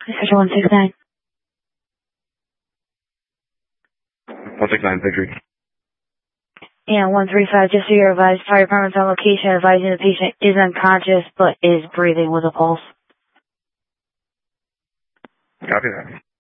Schedule 169. 169, victory. And 135, just so you're advised, fire department's on location advising the patient is unconscious but is breathing with a pulse. Copy that.